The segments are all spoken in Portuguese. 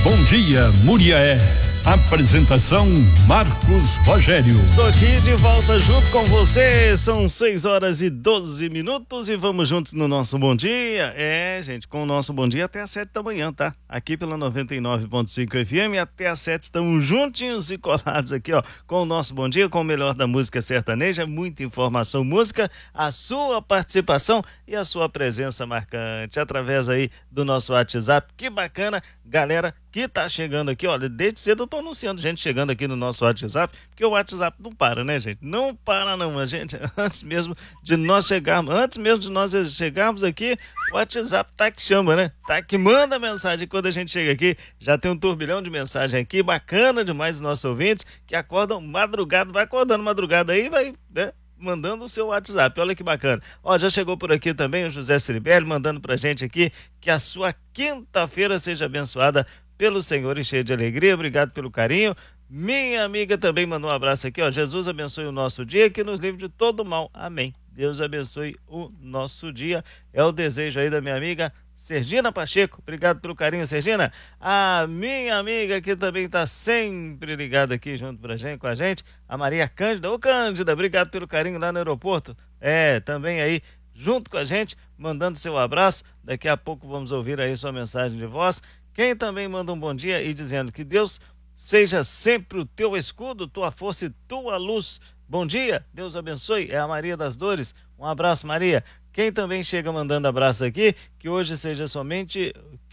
Bom dia, Muriaé. Apresentação Marcos Rogério. Tô aqui de volta junto com você, são 6h12 e vamos juntos no nosso Bom Dia. Gente, com o nosso Bom Dia até às 7 da manhã, tá? Aqui pela 99.5 FM, até às 7 estamos juntinhos e colados aqui, ó, com o nosso Bom Dia, com o melhor da música sertaneja, muita informação, música, a sua participação e a sua presença marcante através aí do nosso WhatsApp. Que bacana, galera que tá chegando aqui, olha, desde cedo eu tô anunciando gente chegando aqui no nosso WhatsApp, porque o WhatsApp não para, né, gente? Não para não, a gente, antes mesmo de nós chegarmos aqui, o WhatsApp tá que chama, né? Tá que manda mensagem. Quando a gente chega aqui, já tem um turbilhão de mensagem aqui, bacana demais os nossos ouvintes, que acordam madrugada, vai acordando madrugada aí, vai, né? Mandando o seu WhatsApp, olha que bacana. Ó, já chegou por aqui também o José Ciribelli, mandando pra gente aqui que a sua quinta-feira seja abençoada pelo Senhor e cheio de alegria. Obrigado pelo carinho. Minha amiga também mandou um abraço aqui, ó. Jesus abençoe o nosso dia, que nos livre de todo mal. Amém. Deus abençoe o nosso dia. É o desejo aí da minha amiga Sergina Pacheco. Obrigado pelo carinho, Sergina. A minha amiga que também tá sempre ligada aqui junto com a gente, a Maria Cândida. Ô Cândida, obrigado pelo carinho lá no aeroporto. Também aí junto com a gente, mandando seu abraço. Daqui a pouco vamos ouvir aí sua mensagem de voz. Quem também manda um bom dia e dizendo que Deus seja sempre o teu escudo, tua força e tua luz. Bom dia, Deus abençoe, é a Maria das Dores. Um abraço, Maria. Quem também chega mandando abraço aqui, que hoje seja somente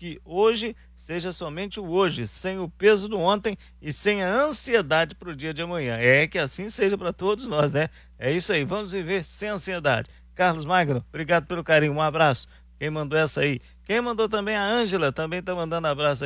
o hoje, sem o peso do ontem e sem a ansiedade para o dia de amanhã. Que assim seja para todos nós, né? É isso aí, vamos viver sem ansiedade. Carlos Magno, obrigado pelo carinho, um abraço. Quem mandou essa aí? Quem mandou também a Ângela, também tá mandando abraço aí.